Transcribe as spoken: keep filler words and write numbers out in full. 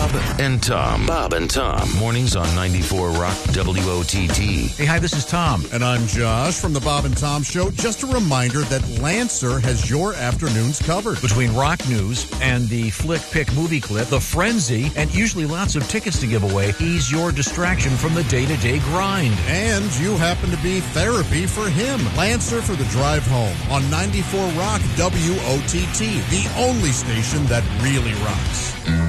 Bob and Tom. Bob and Tom. Mornings on ninety-four Rock W O T T. Hey, hi, this is Tom. And I'm Josh from the Bob and Tom Show. Just a reminder that Lancer has your afternoons covered. Between rock news and the Flick Pick movie clip, The Frenzy, and usually lots of tickets to give away, he's your distraction from the day-to-day grind. And you happen to be therapy for him. Lancer for the drive home on ninety-four Rock W O T T, the only station that really rocks.